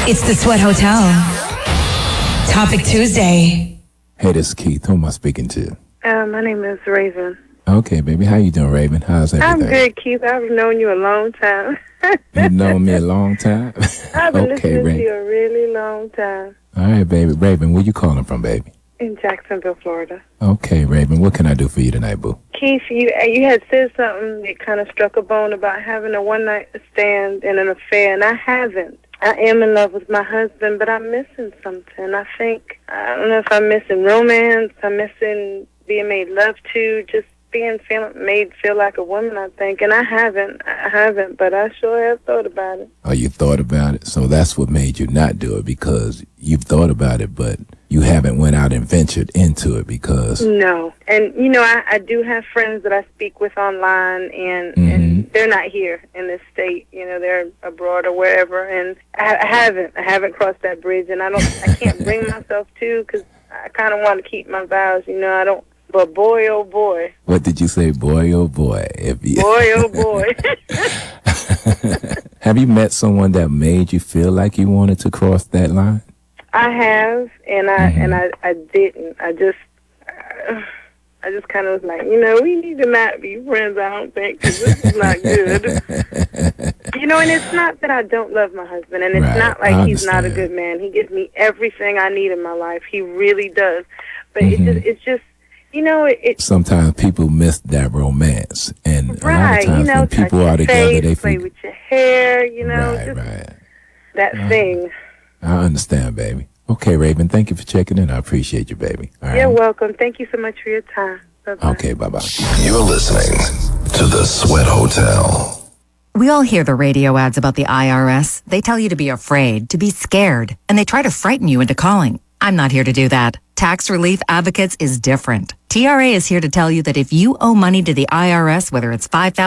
It's the Sweat Hotel. Topic Tuesday. Hey, this is Keith. Who am I speaking to? My name is Raven. Okay, baby. How you doing, Raven? How's everything? I'm good, Keith. I've known you a long time. You've known me a long time? I've been Okay, listening Raven. to you a really long time. All right, baby. Raven, where you calling from, baby? In Jacksonville, Florida. Okay, Raven. What can I do for you tonight, boo? Keith, you had said something that kind of struck a bone about having a one-night stand and an affair, and I haven't. I am in love with my husband, but I'm missing something. I don't know if I'm missing romance, I'm missing being made love to, just being made feel like a woman, I think. And I haven't, but I sure have thought about it. Oh, you thought about it? So that's what made you not do it, because you've thought about it, but you haven't went out and ventured into it because... No. And, I do have friends that I speak with online, and they're not here in this state. They're abroad or wherever, and I haven't crossed that bridge, and I can't bring myself to, because I kind of want to keep my vows. I don't... But boy, oh boy. What did you say? Boy, oh boy. Boy, oh boy. Have you met someone that made you feel like you wanted to cross that line? I have, and I didn't. I just kind of was like, we need to not be friends, I don't think, because this is not good. And it's not that I don't love my husband, and it's not like he's not a good man. He gives me everything I need in my life. He really does. But it's just, sometimes people miss that romance, and a lot of times when people are together, they play with your hair, that thing. I understand, baby. Okay, Raven, thank you for checking in. I appreciate you, baby. All right? You're welcome. Thank you so much for your time. Bye-bye. Okay, bye-bye. You're listening to The Sweat Hotel. We all hear the radio ads about the IRS. They tell you to be afraid, to be scared, and they try to frighten you into calling. I'm not here to do that. Tax Relief Advocates is different. TRA is here to tell you that if you owe money to the IRS, whether it's $5,000